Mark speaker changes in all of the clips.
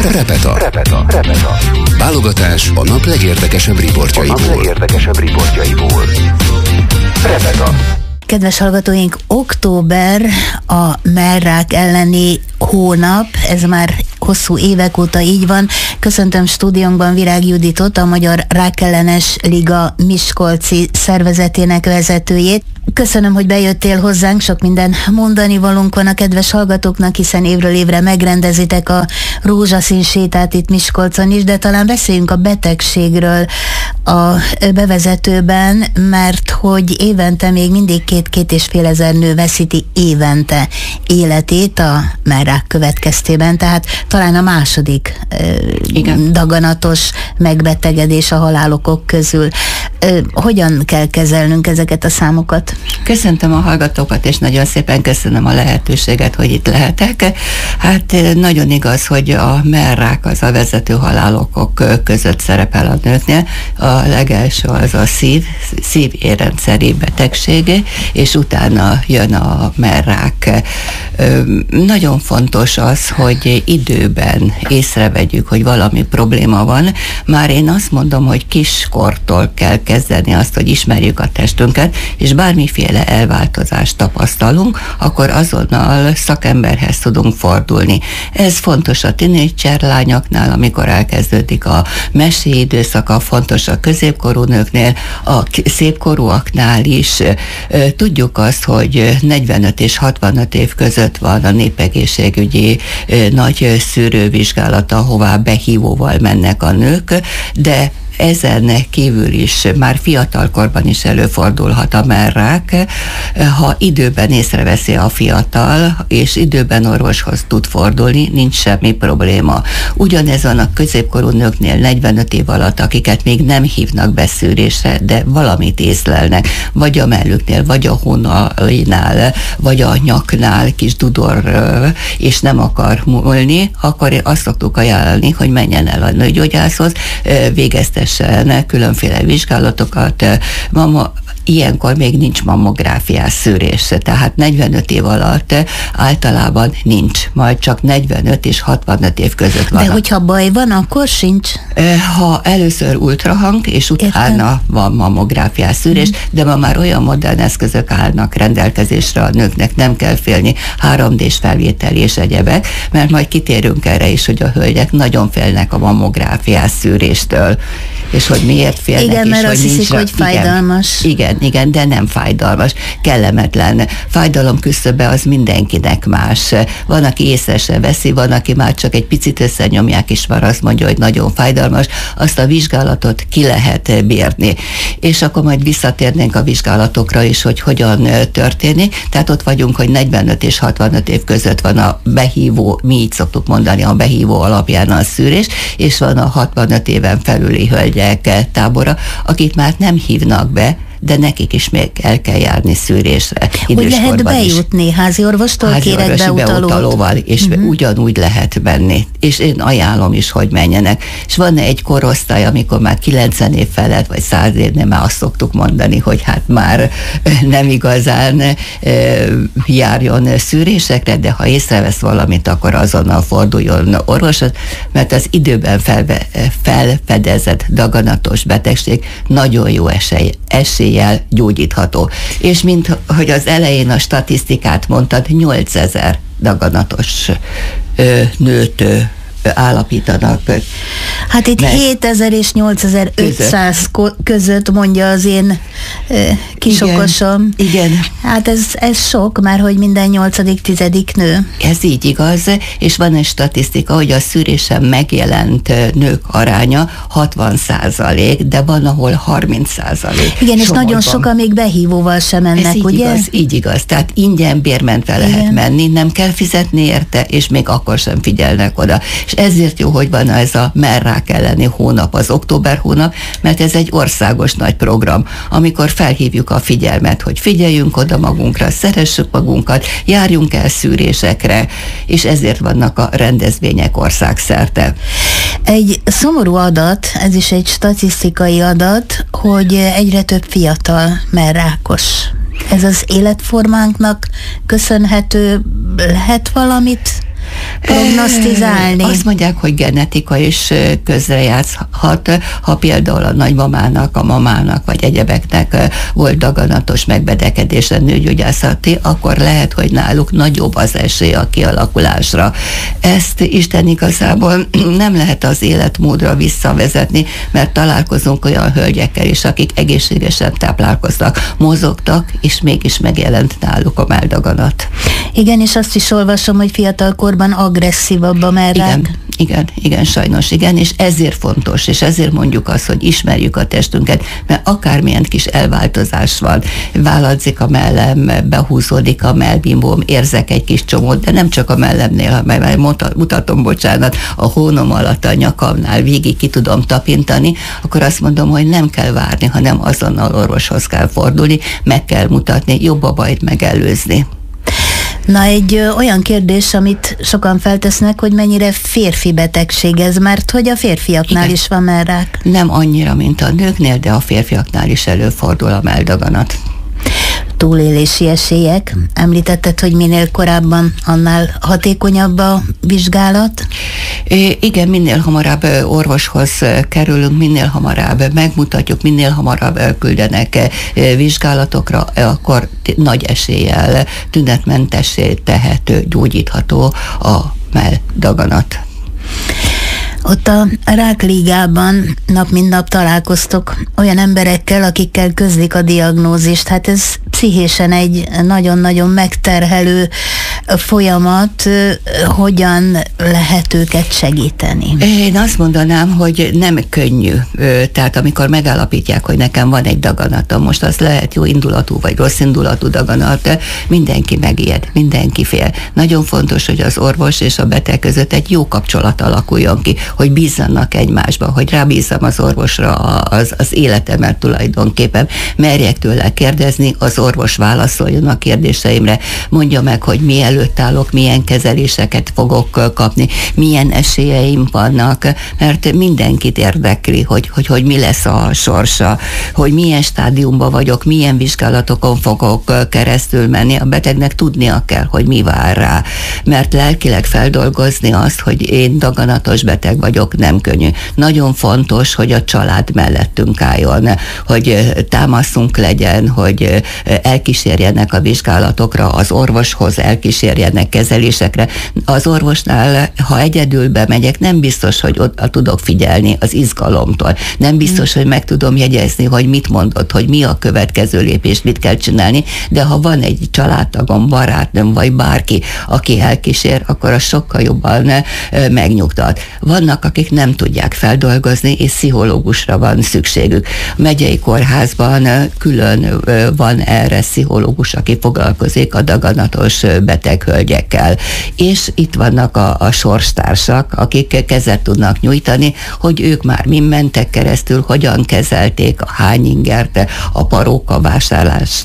Speaker 1: Repeta. Válogatás a nap legérdekesebb riportjaiból. Repeta.
Speaker 2: Kedves hallgatóink, október a mellrák elleni hónap, ez már hosszú évek óta így van. Köszöntöm stúdiónkban Virág Juditot, a Magyar Rákellenes Liga Miskolci szervezetének vezetőjét. Köszönöm, hogy bejöttél hozzánk, sok minden mondani valónk van a kedves hallgatóknak, hiszen évről évre megrendezitek a rózsaszín sétát itt Miskolcon is, de talán beszéljünk a betegségről a bevezetőben, mert hogy évente még mindig 2-2,5 nő veszíti évente életét a mellrák következtében, tehát talán a második daganatos megbetegedés a halálokok közül. Hogyan kell kezelnünk ezeket a számokat?
Speaker 3: Köszöntöm a hallgatókat, és nagyon szépen köszönöm a lehetőséget, hogy itt lehetek. Hát nagyon igaz, hogy a mellrák az a vezető halálokok között szerepel a nőknél. A legelső az a szívérrendszeri betegsége, és utána jön a mellrák. Nagyon fontos az, hogy időben észrevegyük, hogy valami probléma van. Már én azt mondom, hogy kiskortól kell kezdeni azt, hogy ismerjük a testünket, és bármiféle elváltozást tapasztalunk, akkor azonnal szakemberhez tudunk fordulni. Ez fontos a tinédzser lányoknál, amikor elkezdődik a mesi időszaka, fontos a középkorú nőknél, a szépkorúaknál is. Tudjuk azt, hogy 45 és 65 év között van a népegészségügyi nagy szűrővizsgálata, ahová behívóval mennek a nők, de ezen kívül is már fiatalkorban is előfordulhat a mellrák, ha időben észreveszi a fiatal, és időben orvoshoz tud fordulni, nincs semmi probléma. Ugyanez van a középkorú nőknél 45 év alatt, akiket még nem hívnak be szűrésre, de valamit észlelnek, vagy a mellüknél, vagy a hónainál, vagy a nyaknál kis dudor, és nem akar múlni, akkor azt szoktuk ajánlani, hogy menjen el a nőgyógyászhoz, végeztessen különféle vizsgálatokat. Ilyenkor még nincs mammográfiás szűrés, tehát 45 év alatt általában nincs, majd csak 45 és 65 év között van.
Speaker 2: De hogyha baj van, akkor sincs?
Speaker 3: Ha először ultrahang, és utána van mammográfiás szűrés, de ma már olyan modern eszközök állnak rendelkezésre a nőknek, nem kell félni, 3D-s felvétel és egyebek, mert majd kitérünk erre is, hogy a hölgyek nagyon félnek a mammográfiás szűréstől, és hogy miért félnek.
Speaker 2: Igen, mert
Speaker 3: és
Speaker 2: azt hiszik, hogy fájdalmas.
Speaker 3: Igen, de nem fájdalmas, kellemetlen. Fájdalom küszöbe az mindenkinek más. Van, aki észre se veszi, van, aki már csak egy picit összenyomják, és már azt mondja, hogy nagyon fájdalmas. Azt a vizsgálatot ki lehet bírni. És akkor majd visszatérnénk a vizsgálatokra is, hogy hogyan történik. Tehát ott vagyunk, hogy 45 és 65 év között van a behívó, mi így szoktuk mondani, a behívó alapján a szűrés, és van a 65 éven felüli hölgyek tábora, akit már nem hívnak be, de nekik is még el kell járni szűrésre.
Speaker 2: Hogy lehet bejutni? Házi orvostól kérek
Speaker 3: beutalóval, és ugyanúgy lehet menni. És én ajánlom is, hogy menjenek. És van egy korosztály, amikor már 90 év felett, vagy 100 évnél már azt szoktuk mondani, hogy hát már nem igazán járjon szűrésekre, de ha észrevesz valamit, akkor azonnal forduljon orvoshoz, mert az időben felfedezett daganatos betegség nagyon jó eséllyel gyógyítható. És mint hogy az elején a statisztikát mondtad, 8000 daganatos nőt állapítanak.
Speaker 2: Hát itt 7000 és 8500 között mondja az én kisokosom.
Speaker 3: Igen.
Speaker 2: Hát ez sok, mert hogy minden 8.-10. nő.
Speaker 3: Ez így igaz, és van egy statisztika, hogy a szűrésen megjelent nők aránya 60%, de van, ahol 30%.
Speaker 2: Igen, és nagyon sokan még behívóval sem mennek,
Speaker 3: ez így
Speaker 2: ugye?
Speaker 3: Igaz, így igaz. Tehát ingyen bérmentve lehet menni, nem kell fizetni érte, és még akkor sem figyelnek oda. És ezért jó, hogy van ez a mellrák elleni hónap, az október hónap, mert ez egy országos nagy program, amikor felhívjuk a figyelmet, hogy figyeljünk oda magunkra, szeressük magunkat, járjunk el szűrésekre, és ezért vannak a rendezvények országszerte.
Speaker 2: Egy szomorú adat, ez is egy statisztikai adat, hogy egyre több fiatal mellrákos. Ez az életformánknak köszönhető, lehet valamit prognosztizálni?
Speaker 3: Azt mondják, hogy genetika is közrejátszhat, ha például a nagymamának, a mamának vagy egyebeknek volt daganatos megbetegedése nőgyógyászati, akkor lehet, hogy náluk nagyobb az esély a kialakulásra. Ezt Isten igazából nem lehet az életmódra visszavezetni, mert találkozunk olyan hölgyekkel is, akik egészségesen táplálkoztak, mozogtak, és mégis megjelent náluk a melldaganat.
Speaker 2: Igen, és azt is olvasom, hogy fiatalkorban agresszívabb a mellrák.
Speaker 3: Igen, sajnos igen, és ezért fontos, és ezért mondjuk azt, hogy ismerjük a testünket, mert akármilyen kis elváltozás van, válladzik a mellem, behúzódik a mellbimbóm, érzek egy kis csomót, de nem csak a mellemnél, mert mutatom, bocsánat, a hónom alatt, a nyakamnál végig ki tudom tapintani, akkor azt mondom, hogy nem kell várni, hanem azonnal orvoshoz kell fordulni, meg kell mutatni, jobb a bajt megelőzni.
Speaker 2: Na, egy olyan kérdés, amit sokan feltesznek, hogy mennyire férfi betegség ez, mert hogy a férfiaknál is van mellrák.
Speaker 3: Nem annyira, mint a nőknél, de a férfiaknál is előfordul a melldaganat.
Speaker 2: Túlélési esélyek. Említetted, hogy minél korábban, annál hatékonyabb a vizsgálat?
Speaker 3: Igen, minél hamarabb orvoshoz kerülünk, minél hamarabb megmutatjuk, minél hamarabb küldenek vizsgálatokra, akkor nagy eséllyel tünetmentessé tehető, gyógyítható a melldaganat.
Speaker 2: Ott a Rákligában nap mint nap találkoztok olyan emberekkel, akikkel közlik a diagnózist. Hát ez pszichésen egy nagyon-nagyon megterhelő folyamat. Hogyan lehet őket segíteni?
Speaker 3: Én azt mondanám, hogy nem könnyű. Tehát amikor megállapítják, hogy nekem van egy daganatom, most az lehet jó indulatú vagy rossz indulatú daganat, mindenki megijed, mindenki fél. Nagyon fontos, hogy az orvos és a beteg között egy jó kapcsolat alakuljon ki, hogy bízzanak egymásba, hogy rábízzam az orvosra az életemet tulajdonképpen, merjek tőle kérdezni, az orvos válaszoljon a kérdéseimre, mondja meg, hogy mielőtt állok, milyen kezeléseket fogok kapni, milyen esélyeim vannak, mert mindenkit érdekli, hogy mi lesz a sorsa, hogy milyen stádiumban vagyok, milyen vizsgálatokon fogok keresztül menni, a betegnek tudnia kell, hogy mi vár rá, mert lelkileg feldolgozni azt, hogy én daganatos beteg vagyok, nem könnyű. Nagyon fontos, hogy a család mellettünk álljon, hogy támaszunk legyen, hogy elkísérjenek a vizsgálatokra, az orvoshoz elkísérjenek kezelésekre. Az orvosnál, ha egyedül bemegyek, nem biztos, hogy ott tudok figyelni az izgalomtól. Nem biztos, hogy meg tudom jegyezni, hogy mit mondott, hogy mi a következő lépés, mit kell csinálni, de ha van egy családtagom, barátnőm, vagy bárki, aki elkísér, akkor az sokkal jobban megnyugtat. Vannak, akik nem tudják feldolgozni, és pszichológusra van szükségük. A megyei kórházban külön van erre pszichológus, aki foglalkozik a daganatos beteg hölgyekkel. És itt vannak a sorstársak, akik kezet tudnak nyújtani, hogy ők már mind mentek keresztül, hogyan kezelték a hányingert, a paróka vásárlást,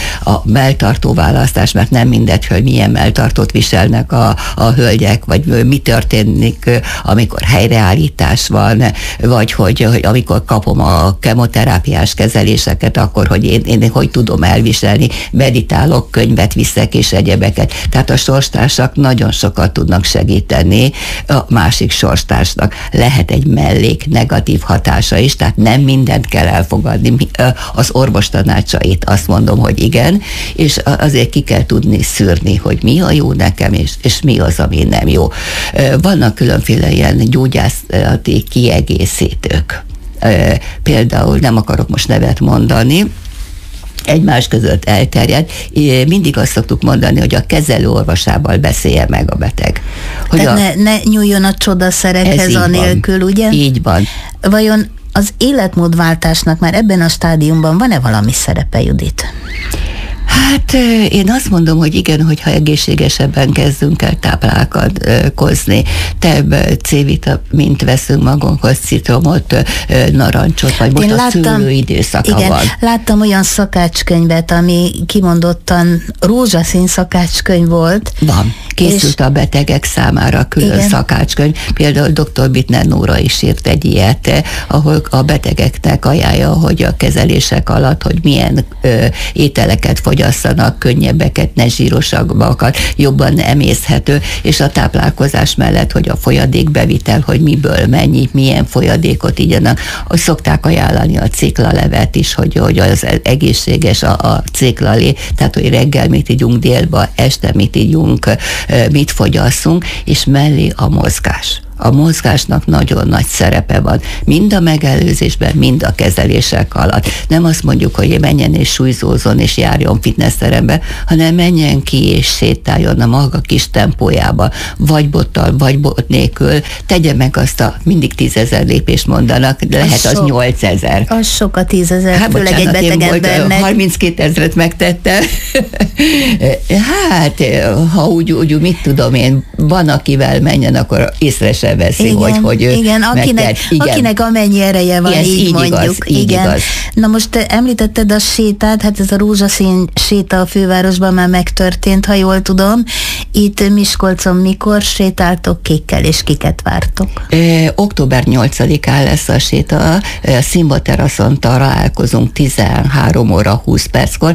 Speaker 3: a melltartó választást, mert nem mindegy, hogy milyen melltartót viselnek a hölgyek, vagy mi történik, amikor helyreállítás van, vagy hogy amikor kapom a kemoterápiás kezeléseket, akkor hogy én hogy tudom elviselni, meditálok, könyvet viszek és egyebeket. Tehát a sorstársak nagyon sokat tudnak segíteni a másik sorstársnak. Lehet egy mellék negatív hatása is, tehát nem mindent kell elfogadni. Az orvos tanácsait azt mondom, hogy igen, és azért ki kell tudni szűrni, hogy mi a jó nekem, és mi az, ami nem jó. Vannak különféle ilyen gyógyászati kiegészítők. Például nem akarok most nevet mondani, egymás között elterjed. Mindig azt szoktuk mondani, hogy a kezelő orvosával beszélje meg a beteg. Hogy
Speaker 2: tehát ne nyúljon a csodaszerekhez anélkül, ugye?
Speaker 3: Így van.
Speaker 2: Vajon az életmódváltásnak már ebben a stádiumban van-e valami szerepe, Judit?
Speaker 3: Hát én azt mondom, hogy igen, hogyha egészségesebben kezdünk el táplálkozni, több C-vitamint veszünk magunkhoz, citromot, narancsot, vagy most a szőlő időszaka van.
Speaker 2: Láttam olyan szakácskönyvet, ami kimondottan rózsaszín szakácskönyv volt.
Speaker 3: Van. Készült a betegek számára külön szakácskönyv. Például dr. Bittner Nóra is írt egy ilyet, ahol a betegeknek ajánlja, hogy a kezelések alatt, hogy milyen ételeket fogyasztanak, fogyasszanak könnyebbeket, ne zsírosabbakat, jobban emészhető, és a táplálkozás mellett, hogy a folyadékbevitel, hogy miből mennyi, milyen folyadékot igyanak. Szokták ajánlani a ciklalevet is, hogy az egészséges a ciklalé, tehát hogy reggel mit ígyunk, délben, este mit ígyunk, mit fogyasszunk, és mellé a mozgás. A mozgásnak nagyon nagy szerepe van, mind a megelőzésben, mind a kezelések alatt. Nem azt mondjuk, hogy menjen és súlyzózzon és járjon fitnessterembe, hanem menjen ki és sétáljon a maga kis tempójába, vagy bottal, vagy bot nélkül, tegye meg azt mindig 10 000 lépést mondanak, de lehet az 8 000.
Speaker 2: Az sok a 10 000, hát, főleg egy beteg embernek.
Speaker 3: 32 000-et megtette. Hát, ha úgy, mit tudom én, van, akivel menjen, akkor észre se veszi,
Speaker 2: igen,
Speaker 3: hogy ő
Speaker 2: igen, akinek amennyi ereje van, így mondjuk.
Speaker 3: Így igaz.
Speaker 2: Na most említetted a sétát, hát ez a rózsaszín séta a fővárosban már megtörtént, ha jól tudom. Itt Miskolcon mikor sétáltok, kikkel és kiket vártok?
Speaker 3: Október 8-án lesz a séta, a Szimba teraszon találkozunk 13 óra 20 perckor,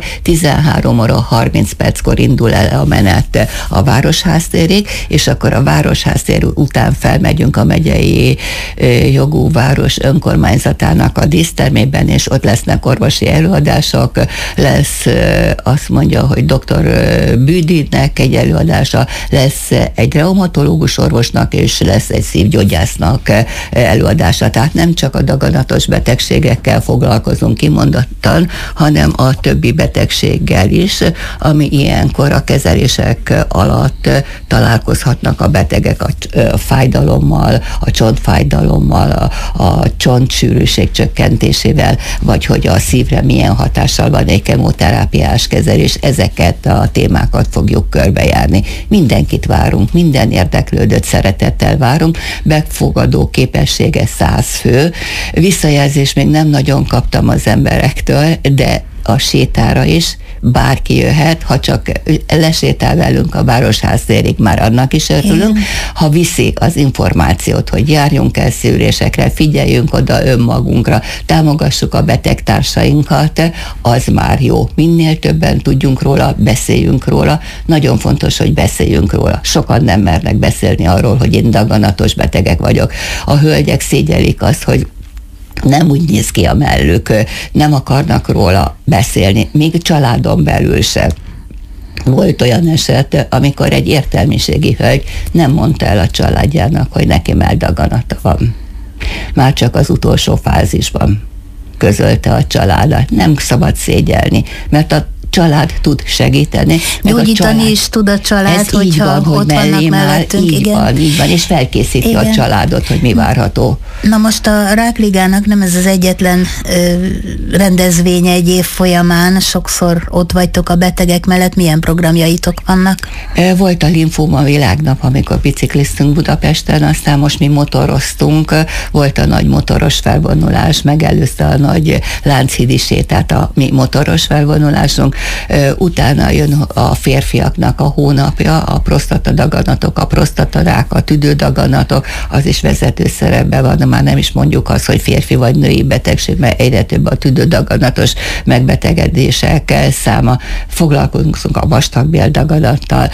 Speaker 3: 13 óra 30 perckor indul el a menet a Városháztérig, és akkor a Városháztér után felmegyünk a megyei jogú város önkormányzatának a dísztermében, és ott lesznek orvosi előadások, lesz azt mondja, hogy dr. Büdinek egy előadása, lesz egy reumatológus orvosnak, és lesz egy szívgyógyásznak előadása. Tehát nem csak a daganatos betegségekkel foglalkozunk kimondottan, hanem a többi betegséggel is, ami ilyenkor a kezelések alatt találkozhatnak a betegek, a fájdalommal, a csontfájdalommal, a csontsűrűség csökkentésével, vagy hogy a szívre milyen hatással van egy kemoterápiás kezelés, ezeket a témákat fogjuk körbejárni. Mindenkit várunk, minden érdeklődőt szeretettel várunk, befogadó képessége 100 fő. Visszajelzést még nem nagyon kaptam az emberektől, de a sétára is bárki jöhet, ha csak lesétál velünk a Városháztérig, már annak is örülünk. Ha viszi az információt, hogy járjunk el szűrésekre, figyeljünk oda önmagunkra, támogassuk a betegtársainkat, az már jó. Minél többen tudjunk róla, beszéljünk róla. Nagyon fontos, hogy beszéljünk róla. Sokan nem mernek beszélni arról, hogy én daganatos betegek vagyok. A hölgyek szégyelik azt, hogy nem úgy néz ki a mellük, nem akarnak róla beszélni, még családon belül sem. Volt olyan eset, amikor egy értelmiségi hölgy nem mondta el a családjának, hogy neki melldaganata van. Már csak az utolsó fázisban közölte a családat. Nem szabad szégyelni, mert a család tud segíteni.
Speaker 2: Gyógyítani is tud a család, hogyha
Speaker 3: van, hogy
Speaker 2: ott vannak mellettünk.
Speaker 3: Így van, és felkészíti igen. a családot, hogy mi várható.
Speaker 2: Na most a Rákligának nem ez az egyetlen rendezvénye egy év folyamán, sokszor ott vagytok a betegek mellett, milyen programjaitok vannak?
Speaker 3: Volt a Linfóma világnap, amikor bicikliztünk Budapesten, aztán most mi motoroztunk, volt a nagy motoros felvonulás, megelőzte a nagy Lánchídi sétát a mi motoros felvonulásunk, utána jön a férfiaknak a hónapja, a prostatadaganatok, a prostatarák, a tüdődaganatok, az is vezető szerepben van, már nem is mondjuk azt, hogy férfi vagy női betegség, mert egyre több a tüdődaganatos megbetegedések száma. Foglalkozunk a vastagbéldaganattal.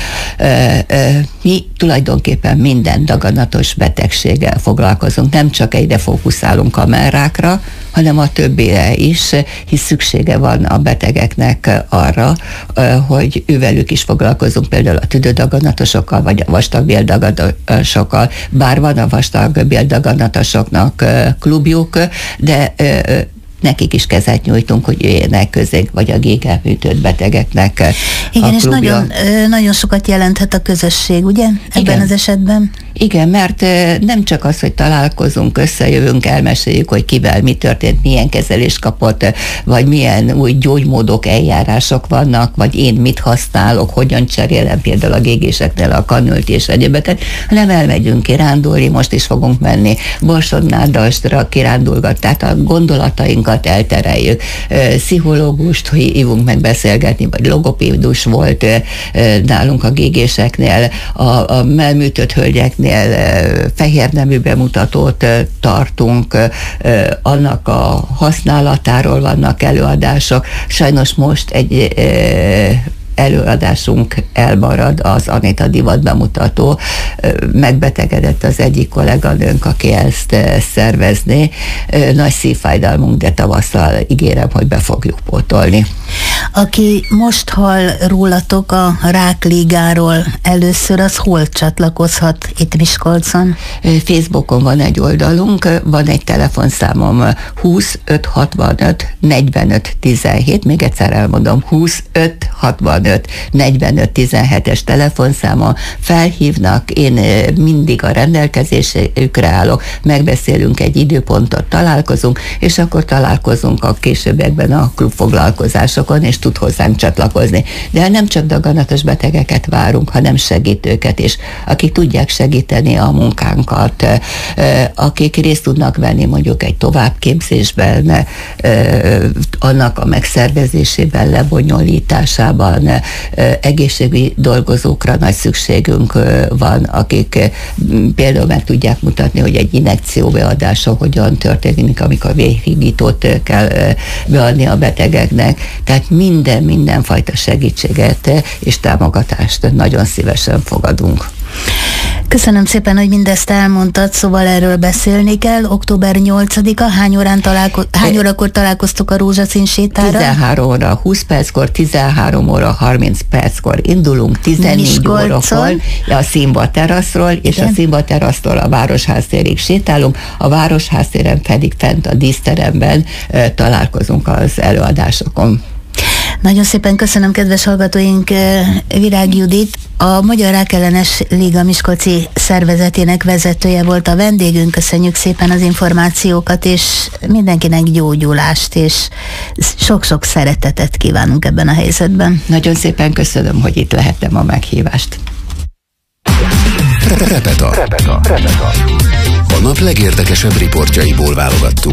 Speaker 3: Mi tulajdonképpen minden daganatos betegséggel foglalkozunk, nem csak egyre fókuszálunk a mellrákra, hanem a többére is, hisz szüksége van a betegeknek arra, hogy ővelük is foglalkozunk, például a tüdődaganatosokkal, vagy a vastagbéldaganatosokkal, bár van a vastagbéldaganatosoknak klubjuk, de nekik is kezet nyújtunk, hogy jöjjenek közénk, vagy a gégelműtött betegeknek
Speaker 2: igen,
Speaker 3: a
Speaker 2: és nagyon sokat jelenthet a közösség, ugye? Ebben igen. az esetben?
Speaker 3: Igen, mert nem csak az, hogy találkozunk, összejövünk, elmeséljük, hogy kivel mi történt, milyen kezelést kapott, vagy milyen új gyógymódok, eljárások vannak, vagy én mit használok, hogyan cserélem például a gégéseknél a kanült és egyebeket, hanem elmegyünk kirándulni, most is fogunk menni Borsod-Nádasdra kirándulgat, tehát a gondolataink agyunkat eltereljük. Pszichológust hívunk meg beszélgetni, vagy logopédus volt nálunk a gégéseknél, a mellműtött hölgyeknél fehérnemű bemutatót tartunk, annak a használatáról vannak előadások. Sajnos most egy előadásunk elmarad, az Anita divat bemutató. Megbetegedett az egyik kolléganőnk, aki ezt szervezné. Nagy szívfájdalmunk, de tavasszal ígérem, hogy be fogjuk pótolni.
Speaker 2: Aki most hall rólatok a Rákligáról először, az hol csatlakozhat itt Miskolcon?
Speaker 3: Facebookon van egy oldalunk, van egy telefonszámom 20 565 45 17, még egyszer elmondom, 20 565 45 17-es telefonszámon felhívnak, én mindig a rendelkezésükre állok, megbeszélünk egy időpontot, találkozunk, és akkor találkozunk a későbbiekben a klubfoglalkozásokon, és tud hozzánk csatlakozni. De nem csak daganatos betegeket várunk, hanem segítőket is, akik tudják segíteni a munkánkat, akik részt tudnak venni mondjuk egy továbbképzésben, annak a megszervezésében, lebonyolításában, egészségügyi dolgozókra nagy szükségünk van, akik például meg tudják mutatni, hogy egy injekció beadása hogyan történik, amikor véghigítót kell beadni a betegeknek. Tehát mindenfajta segítséget és támogatást nagyon szívesen fogadunk.
Speaker 2: Köszönöm szépen, hogy mindezt elmondtad, szóval erről beszélni kell. Október 8-a, hány órakor találkoztok a rózsaszín sétára?
Speaker 3: 13 óra 20 perckor, 13 óra 30 perckor indulunk, 14 órakor a Színva teraszról, és igen, a Színva terasztól a Városháztérig sétálunk, a Városháztéren pedig fent a díszteremben találkozunk az előadásokon.
Speaker 2: Nagyon szépen köszönöm, kedves hallgatóink, Virág Judit, a Magyar Rákellenes Liga Miskolci szervezetének vezetője volt a vendégünk. Köszönjük szépen az információkat, és mindenkinek gyógyulást, és sok-sok szeretetet kívánunk ebben a helyzetben.
Speaker 3: Nagyon szépen köszönöm, hogy itt lehettem a meghívást.
Speaker 1: Repeta. A nap legérdekesebb riportjaiból válogattunk.